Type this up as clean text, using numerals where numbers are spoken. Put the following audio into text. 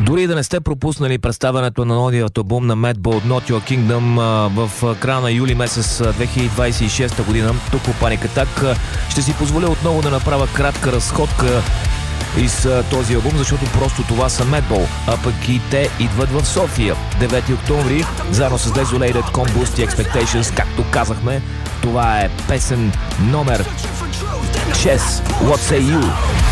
Дори да не сте пропуснали представянето на новият албум на Madball Not Your Kingdom в края на юли месец 2026 година, тук по Panic Attack, ще си позволя отново да направя кратка разходка из този албум, защото просто това са Madball, а пък и те идват в София 9 октомври, заедно с Desolated, Combust и Expectations. Както казахме, това е песен номер 6, What Say You.